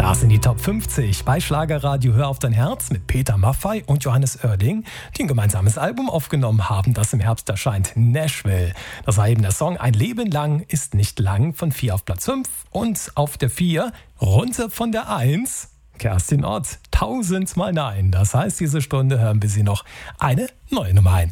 Das sind die Top 50 bei Schlagerradio Hör auf dein Herz mit Peter Maffay und Johannes Oerding, die ein gemeinsames Album aufgenommen haben, das im Herbst erscheint, Nashville. Das war eben der Song Ein Leben lang ist nicht lang von 4 auf Platz 5 und auf der 4 runter von der 1 Kerstin Ott, 1000 Mal Nein. Das heißt, diese Stunde hören wir sie noch eine neue Nummer 1.